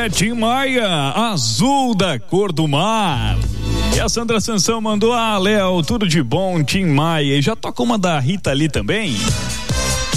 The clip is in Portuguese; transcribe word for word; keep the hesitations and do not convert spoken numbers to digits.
É Tim Maia, Azul da Cor do Mar. E a Sandra Sansão mandou: ah, Léo, tudo de bom, Tim Maia. E já toca uma da Rita Lee também?